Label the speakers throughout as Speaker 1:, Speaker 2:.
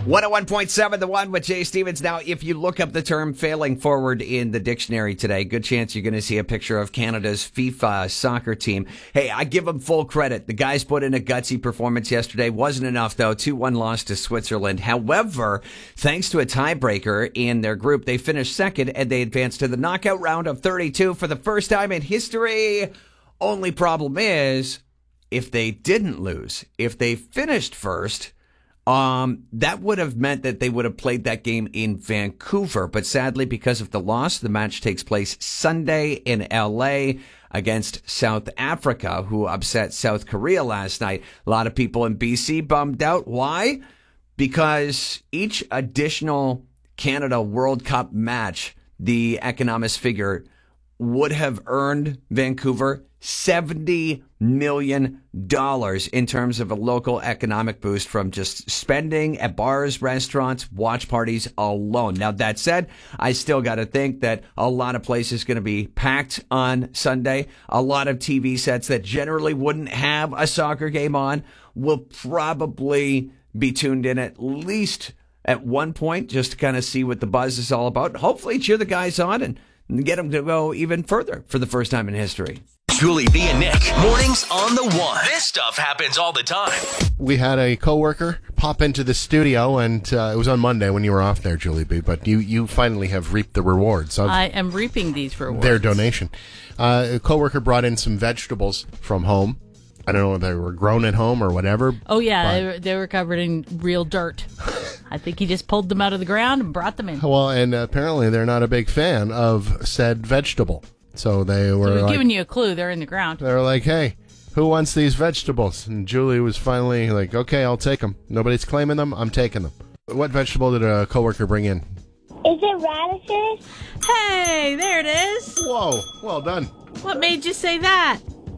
Speaker 1: 101.7 The One with Jay Stevens. Now, if you look up the term failing forward in the dictionary today, good chance you're going to see a picture of Canada's FIFA soccer team. Hey, I give them full credit. The guys put in a gutsy performance yesterday. Wasn't enough, though. 2-1 loss to Switzerland. However, thanks to a tiebreaker in their group, they finished second and they advanced to the knockout round of 32 for the first time in history. Only problem is, if they didn't lose, if they finished first, that would have meant that they would have played that game in Vancouver. But sadly, because of the loss, the match takes place Sunday in LA against South Africa, who upset South Korea last night. A lot of people in BC bummed out. Why? Because each additional Canada World Cup match, the economist figure, would have earned Vancouver $70 million in terms of a local economic boost from just spending at bars, restaurants, watch parties alone. Now, that said, I still got to think that a lot of places going to be packed on Sunday. A lot of TV sets that generally wouldn't have a soccer game on will probably be tuned in at least at one point just to kind of see what the buzz is all about. Hopefully cheer the guys on and get them to go even further for the first time in history.
Speaker 2: Julie B and Nick, mornings on the One. This stuff happens all the time.
Speaker 3: We had a coworker pop into the studio, and it was on Monday when you were off there, Julie B. But you finally have reaped the rewards of
Speaker 4: I am reaping these rewards.
Speaker 3: Their donation. A coworker brought in some vegetables from home. I don't know if they were grown at home or whatever.
Speaker 4: Oh, yeah, they were covered in real dirt. I think he just pulled them out of the ground and brought them in.
Speaker 3: Well, and apparently they're not a big fan of said vegetable. So they were
Speaker 4: so giving you a clue. They're in the ground.
Speaker 3: They were like, hey, who wants these vegetables? And Julie was finally like, okay, I'll take them. Nobody's claiming them. I'm taking them. What vegetable did a coworker bring in?
Speaker 5: Is it radishes?
Speaker 4: Hey, there it is.
Speaker 3: Whoa, well done.
Speaker 4: What made you say that?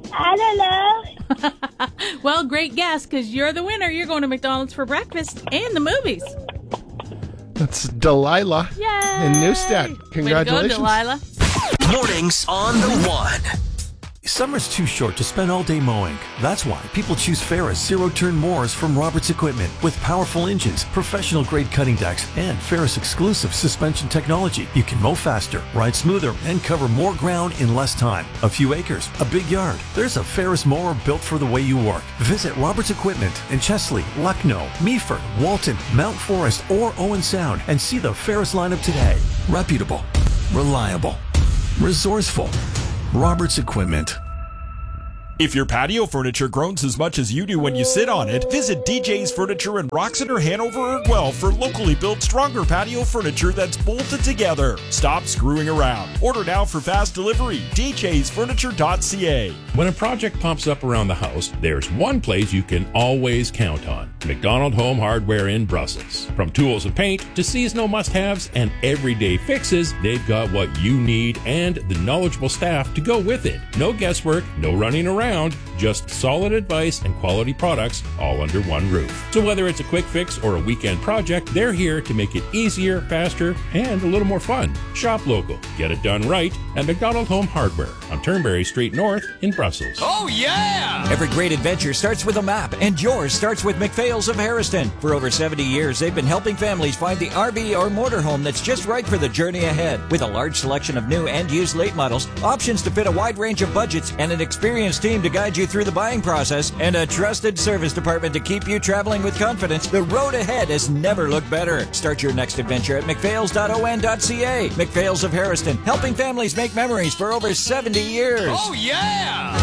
Speaker 5: I don't know.
Speaker 4: Well, great guess, because you're the winner. You're going to McDonald's for breakfast and the movies.
Speaker 3: That's Delilah
Speaker 4: Yay!
Speaker 3: in Neustadt. Congratulations.
Speaker 4: Way to go, Delilah.
Speaker 2: Mornings on the One.
Speaker 6: Summer's too short to spend all day mowing. That's why people choose Ferris zero-turn mowers from Roberts Equipment. With powerful engines, professional-grade cutting decks, and Ferris exclusive suspension technology, you can mow faster, ride smoother, and cover more ground in less time. A few acres, a big yard. There's a Ferris mower built for the way you work. Visit Roberts Equipment in Chesley, Lucknow, Meaford, Walton, Mount Forest, or Owen Sound and see the Ferris lineup today. Reputable, reliable, resourceful. Roberts Equipment.
Speaker 7: If your patio furniture groans as much as you do when you sit on it, visit DJ's Furniture in Roxeter, Hanover, or Guelph for locally built stronger patio furniture that's bolted together. Stop screwing around. Order now for fast delivery. DJ'sFurniture.ca.
Speaker 8: When a project pops up around the house, there's one place you can always count on. McDonald Home Hardware in Brussels. From tools and paint to seasonal must-haves and everyday fixes, they've got what you need and the knowledgeable staff to go with it. No guesswork, no running around, just solid advice and quality products all under one roof. So whether it's a quick fix or a weekend project, they're here to make it easier, faster, and a little more fun. Shop local. Get it done right at McDonald Home Hardware on Turnberry Street North in Brussels.
Speaker 2: Oh, yeah!
Speaker 9: Every great adventure starts with a map, and yours starts with McPhail's of Harrison. For over 70 years, they've been helping families find the RV or motorhome that's just right for the journey ahead. With a large selection of new and used late models, options to fit a wide range of budgets, and an experienced team to guide you through the buying process, and a trusted service department to keep you traveling with confidence, the road ahead has never looked better. Start your next adventure at mcphails.on.ca. McPhails of Harrison, helping families make memories for over 70 years.
Speaker 2: Oh, yeah!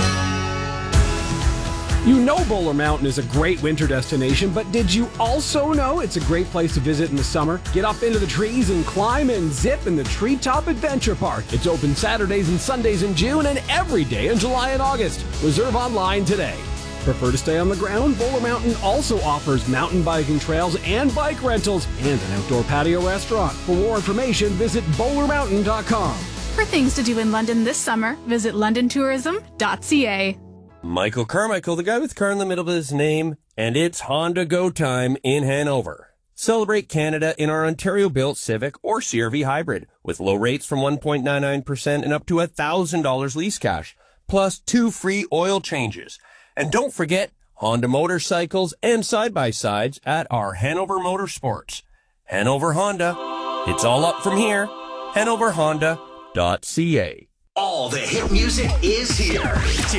Speaker 10: You know Bowler Mountain is a great winter destination, but did you also know it's a great place to visit in the summer? Get up into the trees and climb and zip in the Treetop Adventure Park. It's open Saturdays and Sundays in June and every day in July and August. Reserve online today. Prefer to stay on the ground? Bowler Mountain also offers mountain biking trails and bike rentals and an outdoor patio restaurant. For more information, visit bowlermountain.com.
Speaker 11: For things to do in London this summer, visit londontourism.ca.
Speaker 12: Michael Carmichael, the guy with car in the middle of his name, and it's Honda Go Time in Hanover. Celebrate Canada in our Ontario-built Civic or CR-V hybrid with low rates from 1.99% and up to $1,000 lease cash, plus 2 free oil changes. And don't forget Honda motorcycles, and side-by-sides at our Hanover Motorsports. Hanover Honda. It's all up from here. HanoverHonda.ca.
Speaker 2: All the hit music is here.